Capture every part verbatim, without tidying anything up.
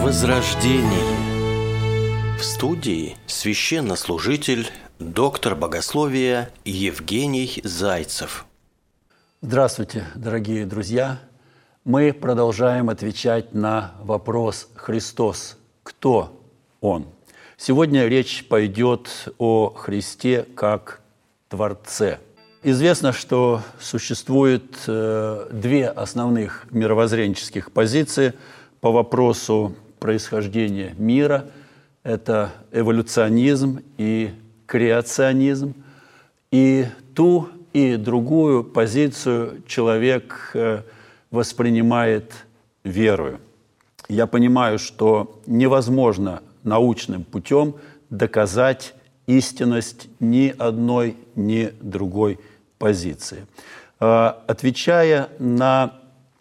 Возрождение. В студии священнослужитель, доктор богословия Евгений Зайцев. Здравствуйте, дорогие друзья! Мы продолжаем отвечать на вопрос «Христос, кто Он?». Сегодня речь пойдет о Христе как Творце. Известно, что существует э, две основных мировоззренческих позиции по вопросу происхождения мира. Это эволюционизм и креационизм. И ту и другую позицию человек э, воспринимает верою. Я понимаю, что невозможно научным путем доказать истинность ни одной, ни другой позиции. Отвечая на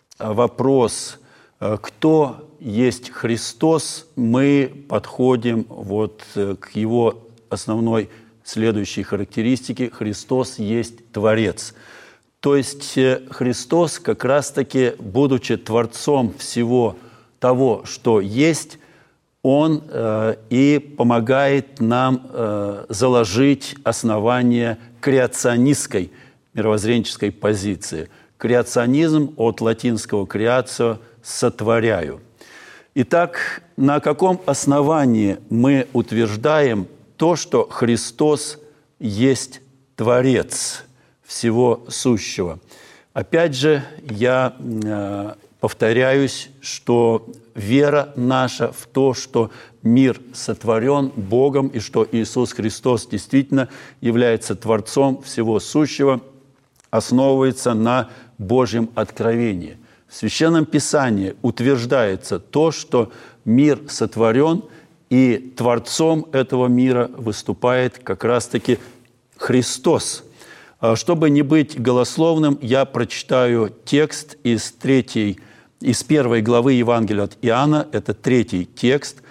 вопрос, кто есть Христос, мы подходим вот к его основной следующей характеристике: Христос есть Творец. То есть Христос как раз-таки, будучи Творцом всего того, что есть, Он э, и помогает нам э, заложить основание креационистской мировоззренческой позиции. Креационизм от латинского «creatio» – «сотворяю». Итак, на каком основании мы утверждаем то, что Христос есть Творец всего сущего? Опять же, я э, повторяюсь, что вера наша в то, что мир сотворен Богом и что Иисус Христос действительно является Творцом всего сущего, основывается на Божьем откровении. В Священном Писании утверждается то, что мир сотворен, и Творцом этого мира выступает как раз-таки Христос. Чтобы не быть голословным, я прочитаю текст из третьей, из первой главы Евангелия от Иоанна. Это третий текст.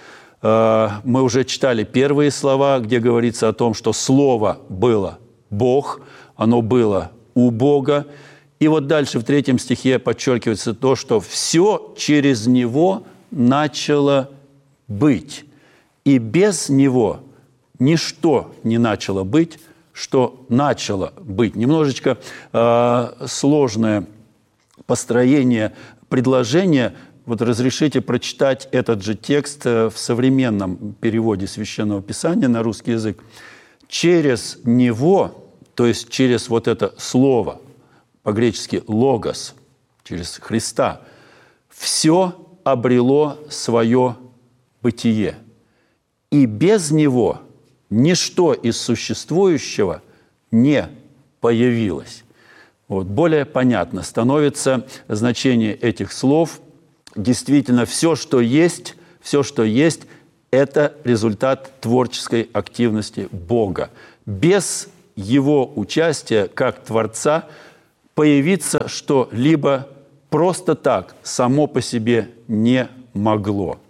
Мы уже читали первые слова, где говорится о том, что Слово было Бог, оно было у Бога. И вот дальше в третьем стихе подчеркивается то, что все через Него начало быть. И без Него ничто не начало быть, что начало быть. Немножечко э, сложное построение предложения. Вот разрешите прочитать этот же текст в современном переводе Священного Писания на русский язык. Через Него, то есть через вот это слово, по-гречески «логос», через Христа, все обрело свое бытие. И без Него ничто из существующего не появилось. Вот. Более понятно становится значение этих слов. Действительно, все, что есть, все, что есть, это результат творческой активности Бога. Без Его участия, как Творца, появиться что-либо просто так, само по себе не могло.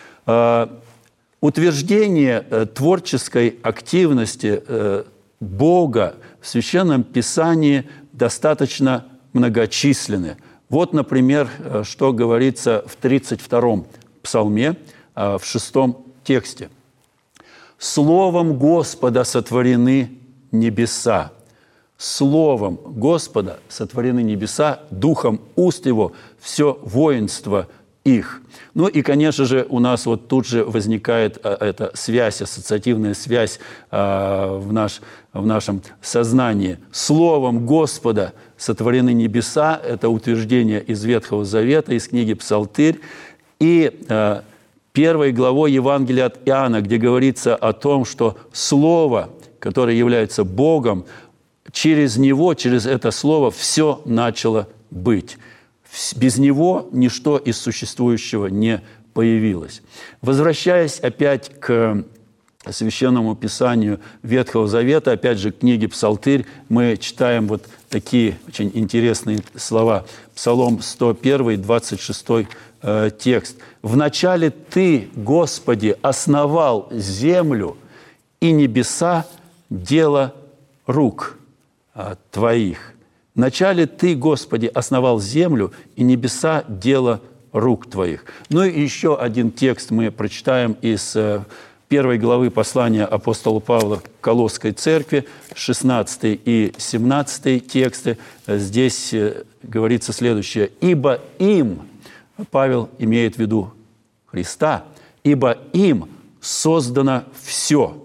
Утверждение творческой активности Бога в Священном Писании достаточно многочисленны. Вот, например, что говорится в тридцать втором псалме, в шестом тексте. «Словом Господа сотворены небеса». Словом Господа сотворены небеса, духом уст Его все воинство их. Ну и, конечно же, у нас вот тут же возникает эта связь, ассоциативная связь в, наш, в нашем сознании. Словом Господа сотворены небеса – это утверждение из Ветхого Завета, из книги «Псалтырь». И первой главой Евангелия от Иоанна, где говорится о том, что Слово, которое является Богом, через Него, через это Слово все начало быть. Без Него ничто из существующего не появилось. Возвращаясь опять к Священному Писанию Ветхого Завета, опять же, к книге «Псалтырь», мы читаем вот такие очень интересные слова. Псалом сто один, двадцать шестой э, текст. «Вначале Ты, Господи, основал землю, и небеса – дело рук Твоих». Вначале Ты, Господи, основал землю, и небеса – дело рук твоих». Ну и еще один текст мы прочитаем из первой главы послания апостола Павла к Колосской церкви, шестнадцатый и семнадцатый тексты. Здесь говорится следующее: «Ибо им», Павел имеет в виду Христа, «ибо им создано все,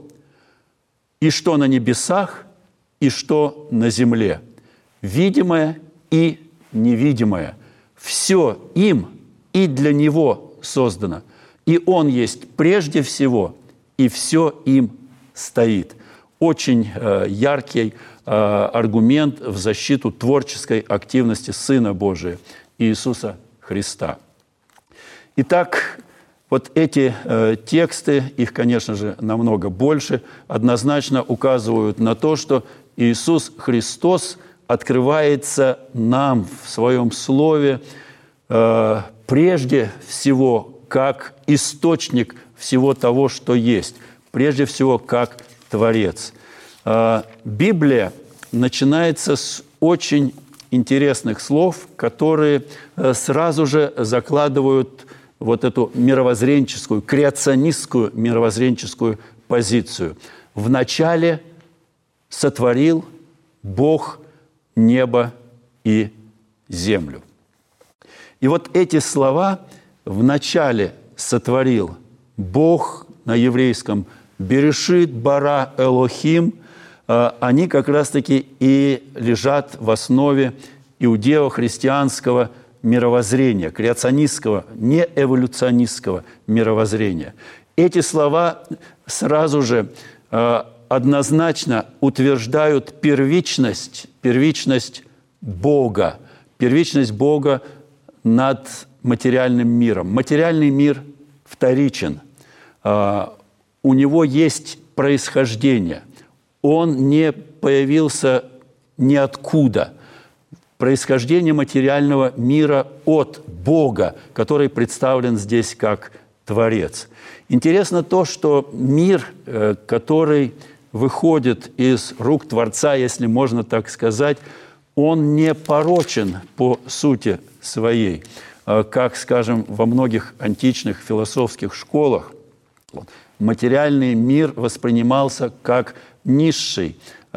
и что на небесах, и что на земле, видимое и невидимое. Все им и для Него создано, и Он есть прежде всего, и все им стоит». Очень э, яркий э, аргумент в защиту творческой активности Сына Божия, Иисуса Христа. Итак, вот эти э, тексты, их, конечно же, намного больше, однозначно указывают на то, что Иисус Христос открывается нам в Своем Слове э, прежде всего как источник всего того, что есть, прежде всего как Творец. Э, Библия начинается с очень интересных слов, которые э, сразу же закладывают вот эту мировоззренческую, креационистскую мировоззренческую позицию. «Вначале сотворил Бог небо и землю». И вот эти слова «вначале сотворил Бог» на еврейском «берешит бара Элохим», они как раз-таки и лежат в основе иудео-христианского мировоззрения, креационистского, не эволюционистского мировоззрения. Эти слова сразу же э, однозначно утверждают первичность, первичность Бога, первичность Бога над материальным миром. Материальный мир вторичен. Э, у него есть происхождение. Он не появился ниоткуда. Происхождение материального мира от Бога, который представлен здесь как Творец. Интересно то, что мир, который выходит из рук Творца, если можно так сказать, он не порочен по сути своей. Как, скажем, во многих античных философских школах материальный мир воспринимался как низший,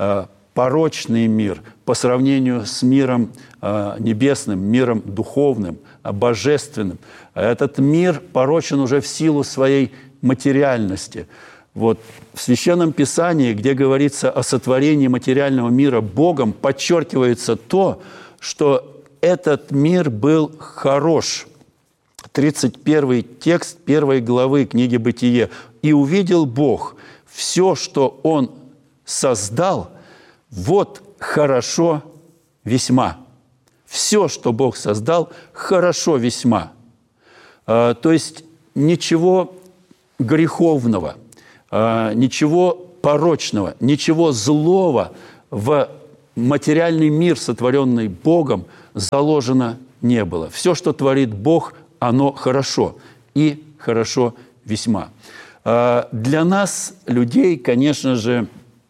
порочный мир по сравнению с миром э, небесным, миром духовным, божественным. Этот мир порочен уже в силу своей материальности. Вот в Священном Писании, где говорится о сотворении материального мира Богом, подчеркивается то, что этот мир был хорош. тридцать первый текст первой главы книги «Бытие». «И увидел Бог все, что Он создал, вот хорошо весьма». Все, что Бог создал, хорошо весьма. То есть ничего греховного, ничего порочного, ничего злого в материальный мир, сотворенный Богом, заложено не было. Все, что творит Бог, оно хорошо и хорошо весьма. Для нас, людей, конечно же,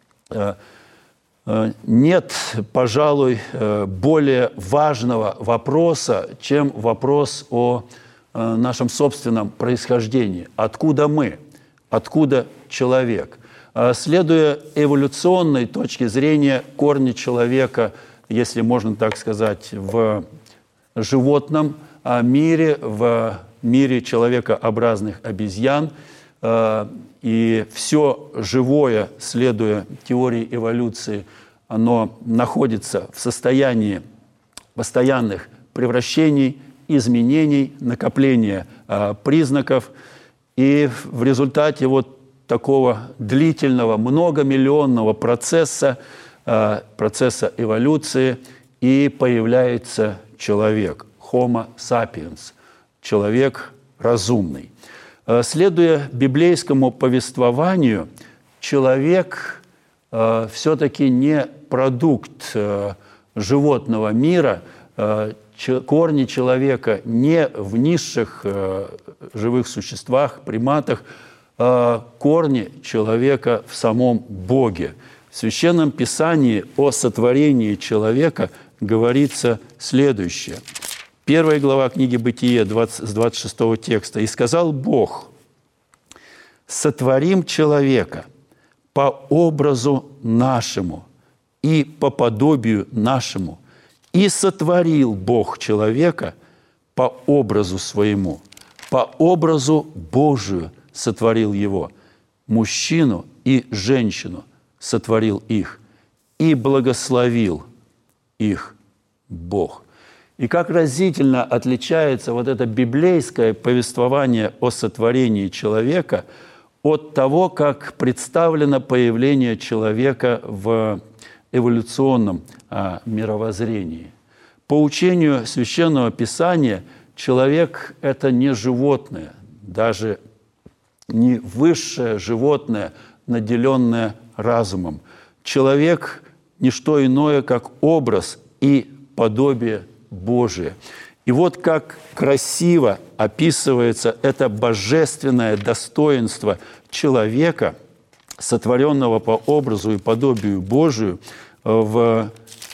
нет, пожалуй, более важного вопроса, чем вопрос о нашем собственном происхождении. Откуда мы? Откуда человек? Следуя эволюционной точке зрения, корни человека, если можно так сказать, в животном мире, в мире человекообразных обезьян, и все живое, следуя теории эволюции, оно находится в состоянии постоянных превращений, изменений, накопления э, признаков. И в результате вот такого длительного, многомиллионного процесса, э, процесса эволюции и появляется человек, Homo sapiens, человек разумный. Следуя библейскому повествованию, человек э, все-таки не продукт э, животного мира, э, ч, корни человека не в низших э, живых существах, приматах, э, корни человека в самом Боге. В Священном Писании о сотворении человека говорится следующее. Первая глава книги «Бытие» двадцать, с двадцать шестого текста. «И сказал Бог: сотворим человека по образу нашему и по подобию нашему. И сотворил Бог человека по образу своему, по образу Божию сотворил его, мужчину и женщину сотворил их, и благословил их Бог». И как разительно отличается вот это библейское повествование о сотворении человека от того, как представлено появление человека в эволюционном а, мировоззрении. По учению Священного Писания человек – это не животное, даже не высшее животное, наделенное разумом. Человек – не что иное, как образ и подобие Божие. И вот как красиво описывается это божественное достоинство человека, сотворенного по образу и подобию Божию, в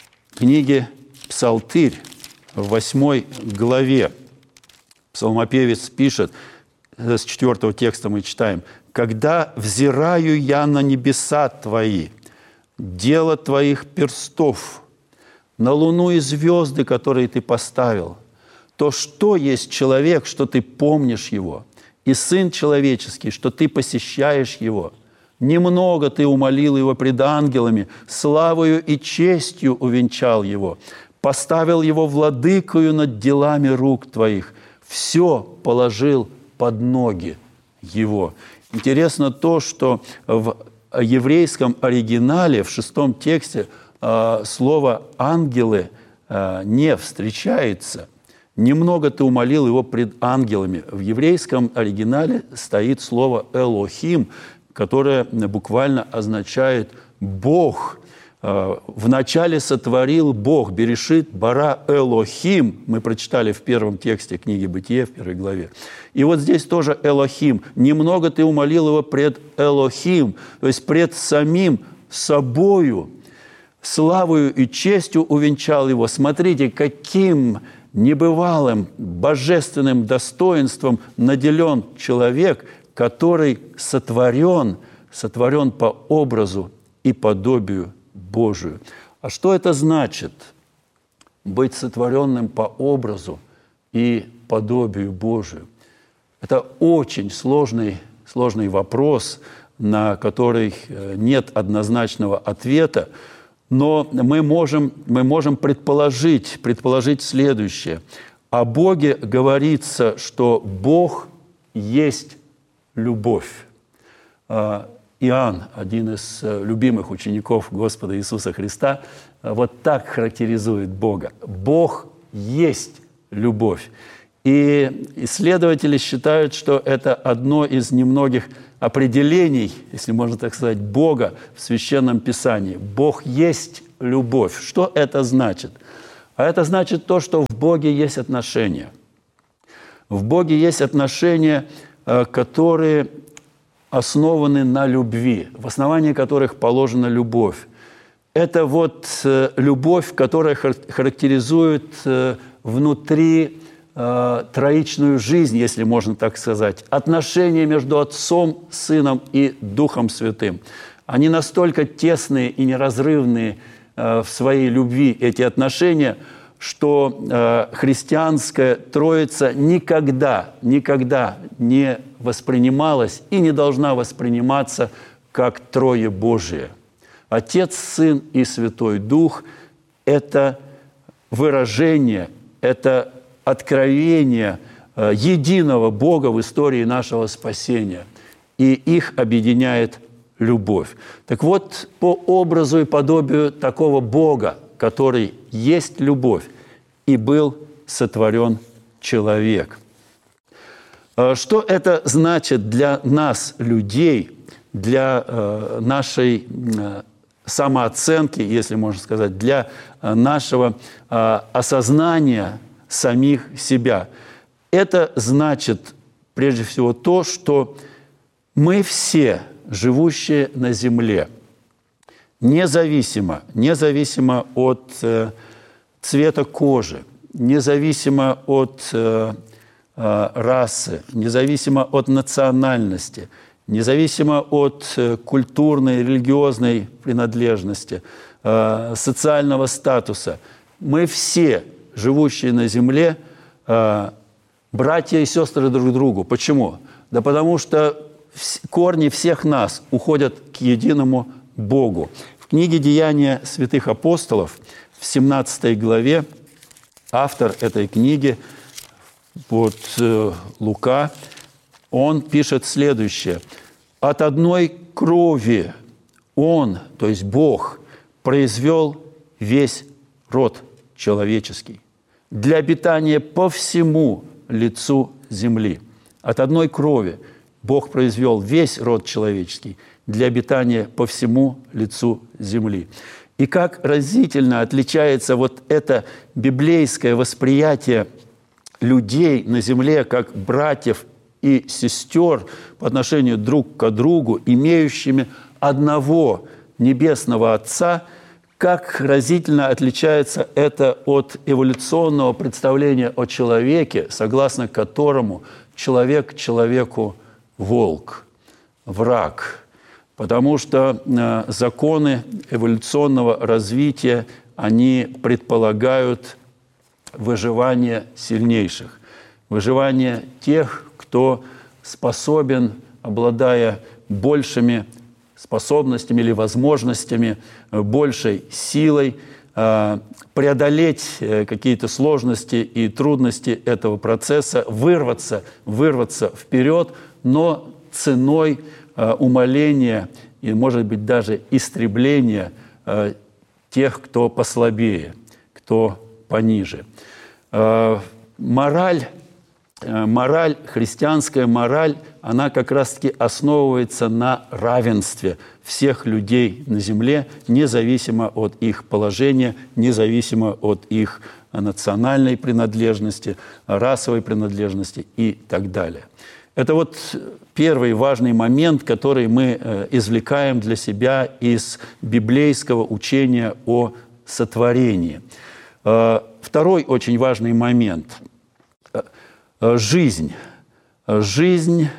книге «Псалтырь», в восьмой главе. Псалмопевец пишет, с четвертого текста мы читаем: «Когда взираю я на небеса Твои, дело Твоих перстов, на луну и звезды, которые Ты поставил, то что есть человек, что Ты помнишь его, и сын человеческий, что Ты посещаешь его? Немного Ты умолил его пред ангелами, славою и честью увенчал его, поставил его владыкою над делами рук Твоих, все положил под ноги его». Интересно то, что в еврейском оригинале, в шестом тексте, слово «ангелы» не встречается. «Немного Ты умолил его пред ангелами». В еврейском оригинале стоит слово «элохим», которое буквально означает «Бог». «Вначале сотворил Бог, берешит бара Элохим». Мы прочитали в первом тексте книги «Бытие», в первой главе. И вот здесь тоже Элохим. «Немного Ты умолил его пред Элохим», то есть пред самим собою, славою и честью увенчал его. Смотрите, каким небывалым божественным достоинством наделен человек, который сотворен, сотворен по образу и подобию Божию. А что это значит? Быть сотворенным по образу и подобию Божию. Это очень сложный, сложный вопрос, на который нет однозначного ответа, но мы можем, мы можем предположить, предположить следующее. О Боге говорится, что Бог есть любовь. Иоанн, один из любимых учеников Господа Иисуса Христа, вот так характеризует Бога. Бог есть любовь. И исследователи считают, что это одно из немногих определений, если можно так сказать, Бога в Священном Писании. Бог есть любовь. Что это значит? А это значит то, что в Боге есть отношения. В Боге есть отношения, которые основаны на любви, в основании которых положена любовь. Это вот любовь, которая характеризует внутри троичную жизнь, если можно так сказать, отношения между Отцом, Сыном и Духом Святым. Они настолько тесные и неразрывные в своей любви, эти отношения, что христианская Троица никогда, никогда не воспринималась и не должна восприниматься как Трое Божие. Отец, Сын и Святой Дух – это выражение, это откровение единого Бога в истории нашего спасения. И их объединяет любовь. Так вот, по образу и подобию такого Бога, который есть любовь, и был сотворен человек. Что это значит для нас, людей, для нашей самооценки, если можно сказать, для нашего осознания самих себя? Это значит, прежде всего, то, что мы все, живущие на земле, независимо, независимо от цвета кожи, независимо от э, э, расы, независимо от национальности, независимо от э, культурной, религиозной принадлежности, э, социального статуса, мы все, живущие на земле, э, братья и сестры друг другу. Почему? Да потому что корни всех нас уходят к единому Богу. В книге «Деяния святых апостолов» в семнадцатой главе автор этой книги, вот, э, Лука, он пишет следующее. «От одной крови Он, то есть Бог, произвел весь род человеческий для обитания по всему лицу земли». От одной крови Бог произвел весь род человеческий для обитания по всему лицу земли. И как разительно отличается вот это библейское восприятие людей на земле как братьев и сестер по отношению друг к другу, имеющими одного небесного Отца, как разительно отличается это от эволюционного представления о человеке, согласно которому человек человеку волк, враг, потому что э, законы эволюционного развития, они предполагают выживание сильнейших, выживание тех, кто способен, обладая большими способностями или возможностями, большей силой, э, преодолеть э, какие-то сложности и трудности этого процесса, вырваться, вырваться вперед, но ценой э, умаления и, может быть, даже истребления э, тех, кто послабее, кто пониже. Э, мораль, э, мораль, христианская мораль, она как раз-таки основывается на равенстве всех людей на земле, независимо от их положения, независимо от их национальной принадлежности, расовой принадлежности и так далее. Это вот первый важный момент, который мы извлекаем для себя из библейского учения о сотворении. Второй очень важный момент – жизнь. Жизнь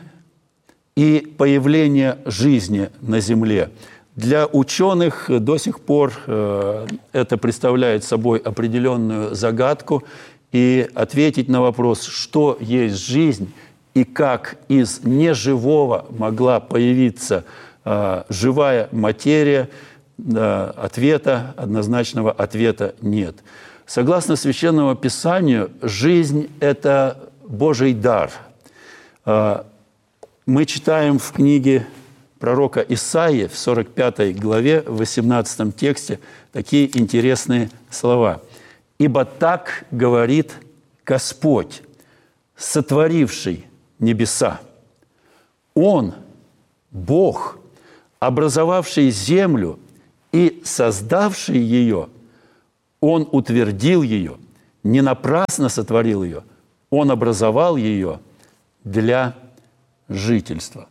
и появление жизни на Земле. Для ученых до сих пор это представляет собой определенную загадку, и ответить на вопрос, что есть жизнь, и как из неживого могла появиться э, живая материя, э, ответа, однозначного ответа нет. Согласно Священному Писанию, жизнь – это Божий дар. Э, мы читаем в книге пророка Исаии в сорок пятой главе, в восемнадцатом тексте, такие интересные слова. «Ибо так говорит Господь, сотворивший небеса. Он, Бог, образовавший землю и создавший ее, Он утвердил ее, не напрасно сотворил ее, Он образовал ее для жительства».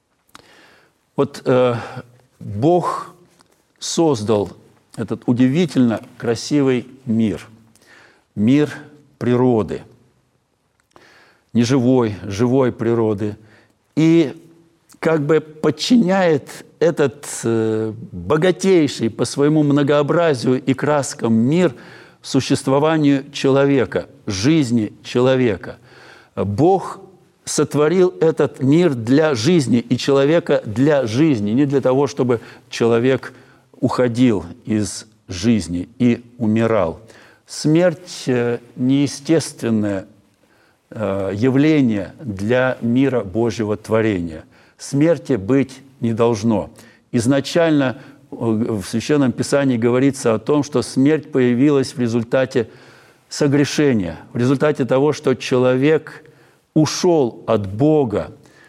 Вот э, Бог создал этот удивительно красивый мир, мир природы, неживой, живой природы, и как бы подчиняет этот э, богатейший по своему многообразию и краскам мир существованию человека, жизни человека. Бог сотворил этот мир для жизни и человека для жизни, не для того, чтобы человек уходил из жизни и умирал. Смерть э, неестественная явление для мира Божьего творения. Смерти быть не должно. Изначально в Священном Писании говорится о том, что смерть появилась в результате согрешения, в результате того, что человек ушел от Бога,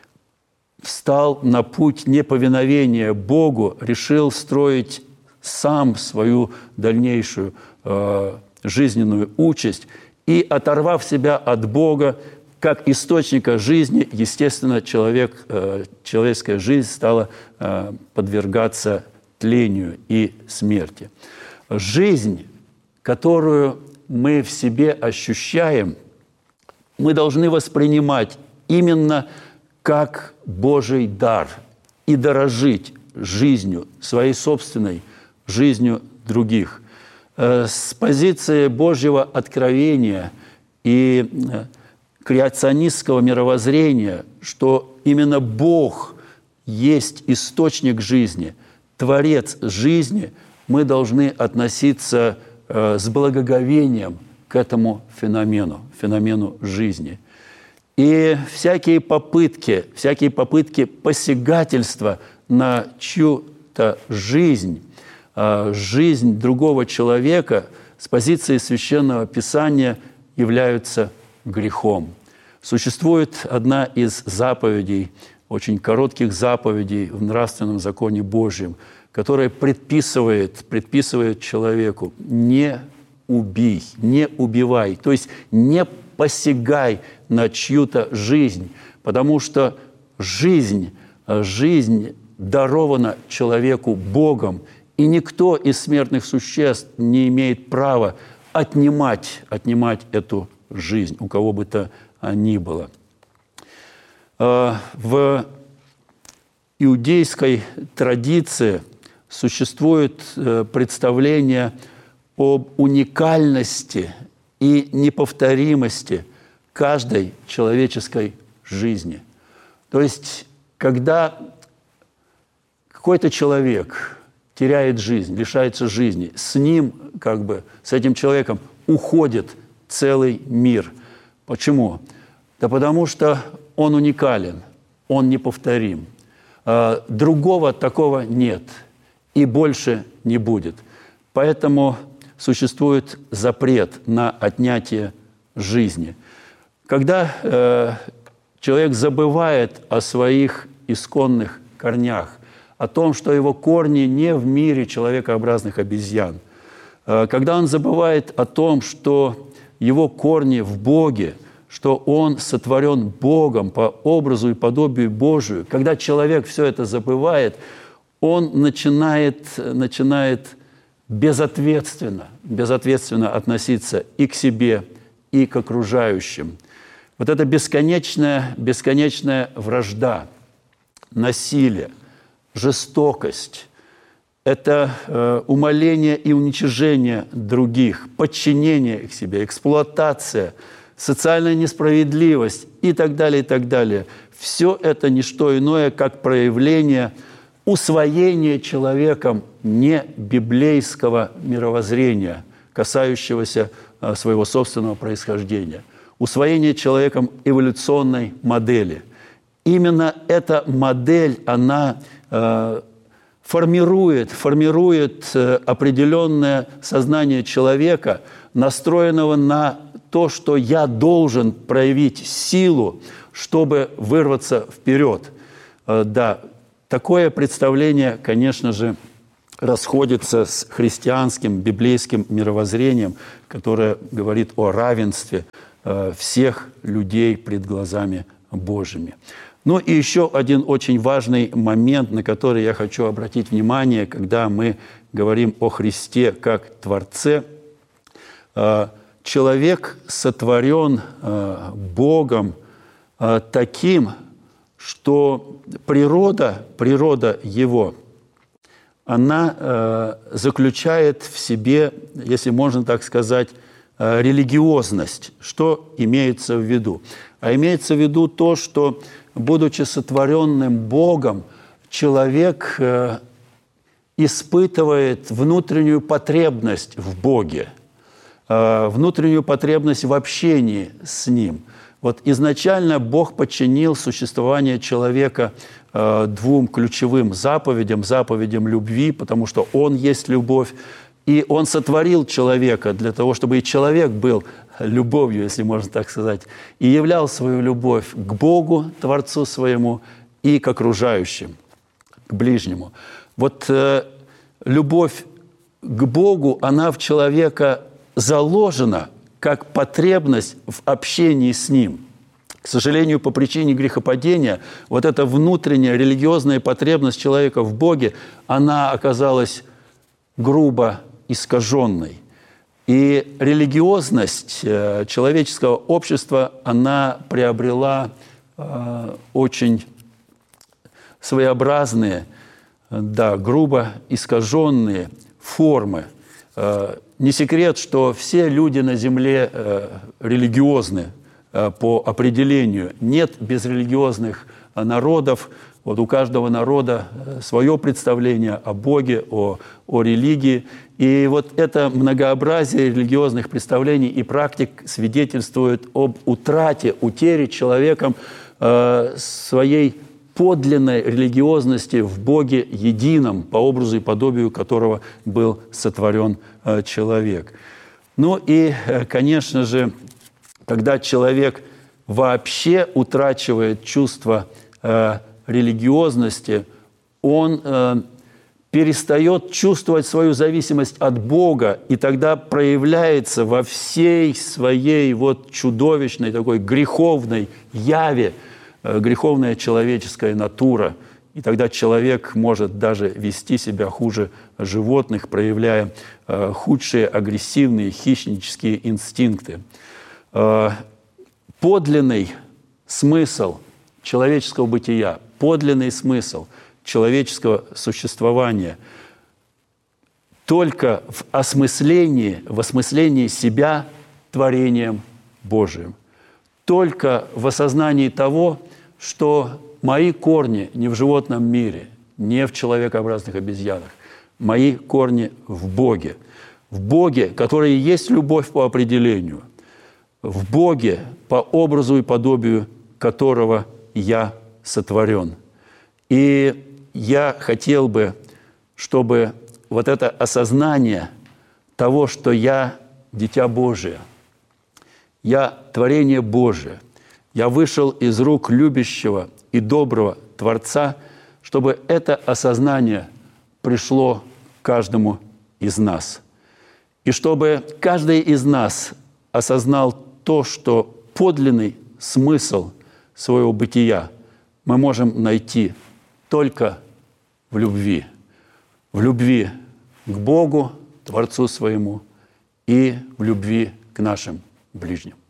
встал на путь неповиновения Богу, решил строить сам свою дальнейшую э, жизненную участь, и, оторвав себя от Бога, как источника жизни, естественно, человек, э, человеческая жизнь стала э, подвергаться тлению и смерти. Жизнь, которую мы в себе ощущаем, мы должны воспринимать именно как Божий дар и дорожить жизнью, своей собственной жизнью других. С позиции Божьего откровения и креационистского мировоззрения, что именно Бог есть источник жизни, Творец жизни, мы должны относиться с благоговением к этому феномену, феномену жизни. И всякие попытки, всякие попытки посягательства на чью-то жизнь, жизнь другого человека с позиции Священного Писания являются грехом. Существует одна из заповедей, очень коротких заповедей в нравственном законе Божьем, которая предписывает, предписывает человеку: не убей, не убивай, то есть не посягай на чью-то жизнь, потому что жизнь, жизнь дарована человеку Богом, и никто из смертных существ не имеет права отнимать, отнимать эту жизнь, у кого бы то ни было. В иудейской традиции существует представление об уникальности и неповторимости каждой человеческой жизни. То есть, когда какой-то человек теряет жизнь, лишается жизни, с ним, как бы, с этим человеком уходит целый мир. Почему? Да потому что он уникален, он неповторим. Другого такого нет и больше не будет. Поэтому существует запрет на отнятие жизни. Когда э, человек забывает о своих исконных корнях, о том, что его корни не в мире человекообразных обезьян, э, когда он забывает о том, что его корни в Боге, что он сотворен Богом по образу и подобию Божию, когда человек все это забывает, он начинает, начинает безответственно, безответственно относиться и к себе, и к окружающим. Вот эта бесконечная, бесконечная вражда, насилие, жестокость, это э, умаление и уничижение других, подчинение их себе, эксплуатация, социальная несправедливость и так далее, и так далее. Все это не что иное, как проявление усвоение человеком не библейского мировоззрения, касающегося своего собственного происхождения, усвоение человеком эволюционной модели. Именно эта модель, она э, формирует, формирует определенное сознание человека, настроенного на то, что я должен проявить силу, чтобы вырваться вперед. Э, да, Такое представление, конечно же, расходится с христианским, библейским мировоззрением, которое говорит о равенстве всех людей пред глазами Божьими. Ну и еще один очень важный момент, на который я хочу обратить внимание, когда мы говорим о Христе как Творце. Человек сотворен Богом таким, что природа, природа его, она э, заключает в себе, если можно так сказать, э, религиозность. Что имеется в виду? А имеется в виду то, что, будучи сотворенным Богом, человек э, испытывает внутреннюю потребность в Боге, э, внутреннюю потребность в общении с Ним. Вот изначально Бог подчинил существование человека э, двум ключевым заповедям, заповедям любви, потому что Он есть любовь, и Он сотворил человека для того, чтобы и человек был любовью, если можно так сказать, и являл свою любовь к Богу, Творцу своему, и к окружающим, к ближнему. Вот э, любовь к Богу, она в человека заложена как потребность в общении с Ним. К сожалению, по причине грехопадения, вот эта внутренняя религиозная потребность человека в Боге, она оказалась грубо искаженной. И религиозность человеческого общества, она приобрела очень своеобразные, да, грубо искаженные формы. Не секрет, что все люди на земле религиозны по определению. Нет безрелигиозных народов. Вот у каждого народа свое представление о Боге, о, о религии. И вот это многообразие религиозных представлений и практик свидетельствует об утрате, утере человеком э, своей подлинной религиозности в Боге едином, по образу и подобию которого был сотворен э, человек. Ну и, э, конечно же, когда человек вообще утрачивает чувство э, религиозности, он э, перестает чувствовать свою зависимость от Бога, и тогда проявляется во всей своей вот чудовищной такой греховной яве э, греховная человеческая натура. И тогда человек может даже вести себя хуже животных, проявляя э, худшие агрессивные хищнические инстинкты. Э, подлинный смысл человеческого бытия, подлинный смысл человеческого существования только в осмыслении, в осмыслении себя творением Божиим. Только в осознании того, что мои корни не в животном мире, не в человекообразных обезьянах. Мои корни в Боге. В Боге, который есть любовь по определению. В Боге, по образу и подобию которого я сотворен. И я хотел бы, чтобы вот это осознание того, что я дитя Божие, я творение Божие, я вышел из рук любящего и доброго Творца, чтобы это осознание пришло к каждому из нас. И чтобы каждый из нас осознал то, что подлинный смысл своего бытия мы можем найти только в любви. В любви к Богу, Творцу своему, и в любви к нашим ближним.